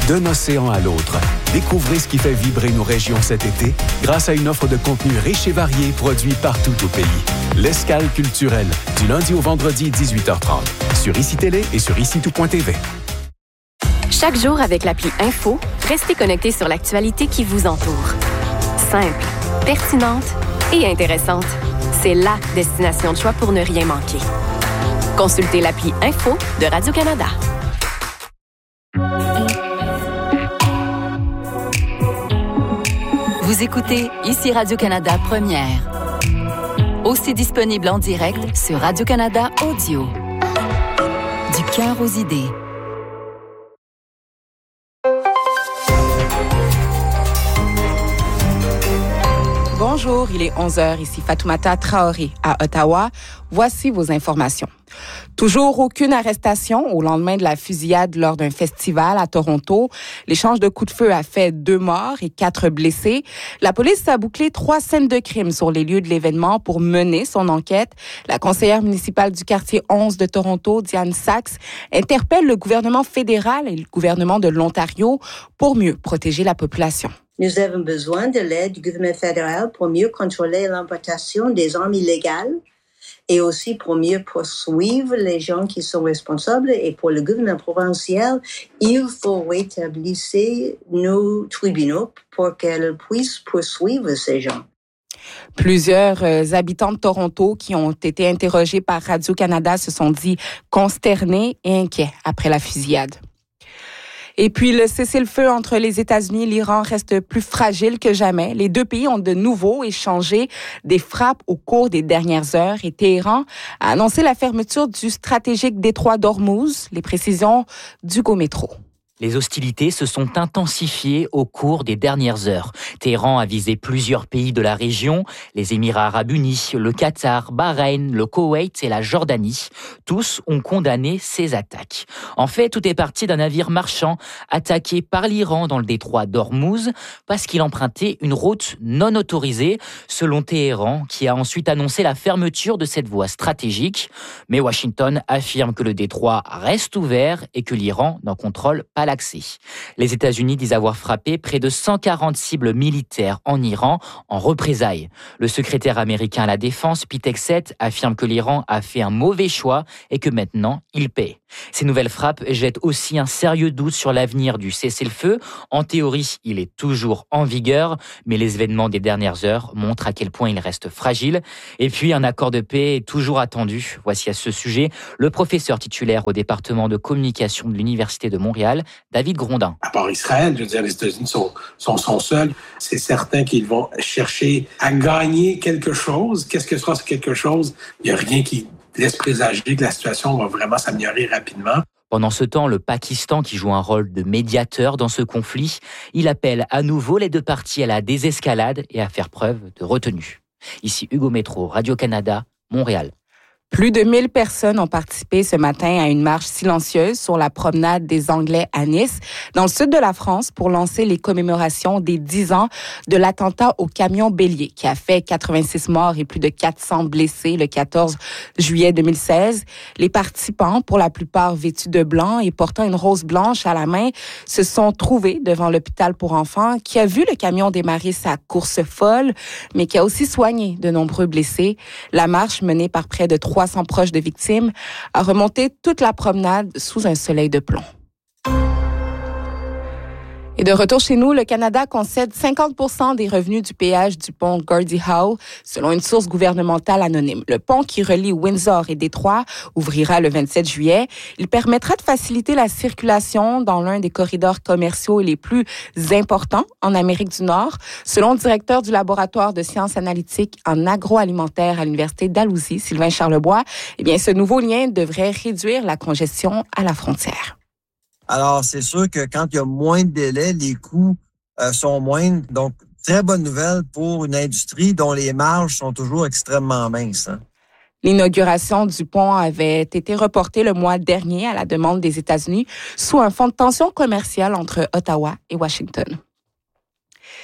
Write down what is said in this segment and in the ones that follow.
D'un océan à l'autre, découvrez ce qui fait vibrer nos régions cet été grâce à une offre de contenu riche et varié produit partout au pays. L'Escale culturelle, du lundi au vendredi 18h30, sur ICI Télé et sur ICITout.tv. Chaque jour avec l'appli Info, restez connectés sur l'actualité qui vous entoure. Simple, pertinente et intéressante. C'est la destination de choix pour ne rien manquer. Consultez l'appli Info de Radio-Canada. Vous écoutez ici Radio-Canada Première. Aussi disponible en direct sur Radio-Canada Audio. Du cœur aux idées. Bonjour, il est 11h, ici Fatoumata Traoré à Ottawa. Voici vos informations. Toujours aucune arrestation au lendemain de la fusillade lors d'un festival à Toronto. L'échange de coups de feu a fait 2 morts et 4 blessés. La police a bouclé 3 scènes de crime sur les lieux de l'événement pour mener son enquête. La conseillère municipale du quartier 11 de Toronto, Diane Sachs, interpelle le gouvernement fédéral et le gouvernement de l'Ontario pour mieux protéger la population. Nous avons besoin de l'aide du gouvernement fédéral pour mieux contrôler l'importation des armes illégales et aussi pour mieux poursuivre les gens qui sont responsables. Et pour le gouvernement provincial, il faut rétablir nos tribunaux pour qu'elles puissent poursuivre ces gens. Plusieurs habitants de Toronto qui ont été interrogés par Radio-Canada se sont dit consternés et inquiets après la fusillade. Et puis, le cessez-le-feu entre les États-Unis et l'Iran reste plus fragile que jamais. Les 2 pays ont de nouveau échangé des frappes au cours des dernières heures et Téhéran a annoncé la fermeture du stratégique détroit d'Ormuz. Les précisions d'Hugo Métro. Les hostilités se sont intensifiées au cours des dernières heures. Téhéran a visé plusieurs pays de la région, les Émirats arabes unis, le Qatar, Bahreïn, le Koweït et la Jordanie. Tous ont condamné ces attaques. En fait, tout est parti d'un navire marchand attaqué par l'Iran dans le détroit d'Ormuz parce qu'il empruntait une route non autorisée, selon Téhéran, qui a ensuite annoncé la fermeture de cette voie stratégique. Mais Washington affirme que le détroit reste ouvert et que l'Iran n'en contrôle pas l'accès. Les États-Unis disent avoir frappé près de 140 cibles militaires en Iran en représailles. Le secrétaire américain à la Défense, Pete Hegseth, affirme que l'Iran a fait un mauvais choix et que maintenant, il paie. Ces nouvelles frappes jettent aussi un sérieux doute sur l'avenir du cessez-le-feu. En théorie, il est toujours en vigueur, mais les événements des dernières heures montrent à quel point il reste fragile. Et puis, un accord de paix est toujours attendu. Voici à ce sujet le professeur titulaire au département de communication de l'Université de Montréal, David Grondin. À part Israël, je veux dire, les États-Unis sont seuls. C'est certain qu'ils vont chercher à gagner quelque chose. Qu'est-ce que sera ce quelque chose? Il n'y a rien qui laisse présager que la situation va vraiment s'améliorer rapidement. Pendant ce temps, le Pakistan, qui joue un rôle de médiateur dans ce conflit, il appelle à nouveau les 2 parties à la désescalade et à faire preuve de retenue. Ici Hugo Métro, Radio-Canada, Montréal. Plus de 1000 personnes ont participé ce matin à une marche silencieuse sur la promenade des Anglais à Nice, dans le sud de la France, pour lancer les commémorations des 10 ans de l'attentat au camion bélier qui a fait 86 morts et plus de 400 blessés le 14 juillet 2016. Les participants, pour la plupart vêtus de blanc et portant une rose blanche à la main, se sont trouvés devant l'hôpital pour enfants qui a vu le camion démarrer sa course folle, mais qui a aussi soigné de nombreux blessés. La marche, menée par près de 300 proches de victimes, a remonté toute la promenade sous un soleil de plomb. Et de retour chez nous, le Canada concède 50% des revenus du péage du pont Gordie Howe, selon une source gouvernementale anonyme. Le pont qui relie Windsor et Détroit ouvrira le 27 juillet. Il permettra de faciliter la circulation dans l'un des corridors commerciaux les plus importants en Amérique du Nord. Selon le directeur du laboratoire de sciences analytiques en agroalimentaire à l'Université Dalhousie, Sylvain Charlebois, eh bien, ce nouveau lien devrait réduire la congestion à la frontière. Alors, c'est sûr que quand il y a moins de délais, les coûts sont moindres. Donc, très bonne nouvelle pour une industrie dont les marges sont toujours extrêmement minces. Hein. L'inauguration du pont avait été reportée le mois dernier à la demande des États-Unis sous un fond de tension commerciale entre Ottawa et Washington.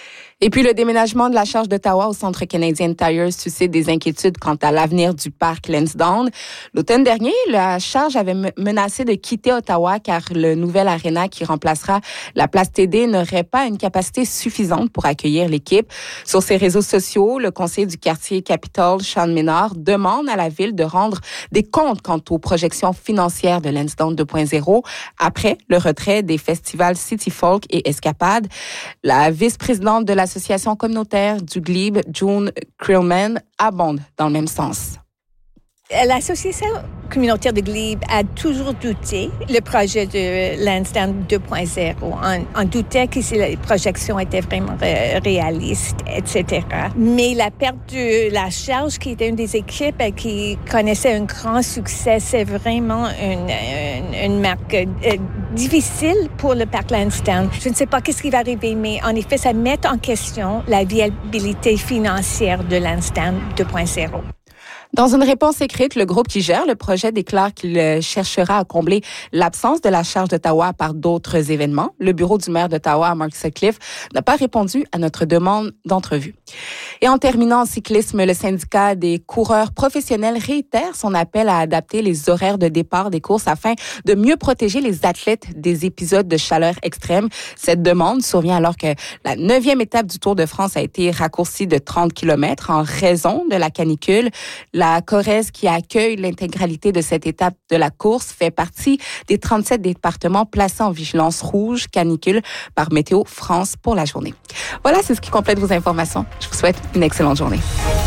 Et puis, le déménagement de la charge d'Ottawa au Centre Canadian Tire suscite des inquiétudes quant à l'avenir du parc Lansdowne. L'automne dernier, la charge avait menacé de quitter Ottawa car le nouvel aréna qui remplacera la place TD n'aurait pas une capacité suffisante pour accueillir l'équipe. Sur ses réseaux sociaux, le conseiller du quartier Capitol, Sean Menard, demande à la ville de rendre des comptes quant aux projections financières de Lansdowne 2.0 après le retrait des festivals City Folk et Escapade. La vice-présidente de l'association communautaire du Glebe, June Krillman, abonde dans le même sens. L'association communautaire de Glebe a toujours douté le projet de Lansdowne 2.0. On doutait que si les projections étaient vraiment réalistes, etc. Mais la perte de la charge, qui était une des équipes qui connaissait un grand succès, c'est vraiment une marque difficile pour le parc Lansdowne. Je ne sais pas qu'est-ce qui va arriver, mais en effet, ça met en question la viabilité financière de Lansdowne 2.0. Dans une réponse écrite, le groupe qui gère le projet déclare qu'il cherchera à combler l'absence de la charge d'Ottawa par d'autres événements. Le bureau du maire d'Ottawa, Mark Sutcliffe, n'a pas répondu à notre demande d'entrevue. Et en terminant en cyclisme, le syndicat des coureurs professionnels réitère son appel à adapter les horaires de départ des courses afin de mieux protéger les athlètes des épisodes de chaleur extrême. Cette demande survient alors que la 9e étape du Tour de France a été raccourcie de 30 km en raison de la canicule. La Corrèze, qui accueille l'intégralité de cette étape de la course, fait partie des 37 départements placés en vigilance rouge canicule par Météo France pour la journée. Voilà, c'est ce qui complète vos informations. Je vous souhaite une excellente journée.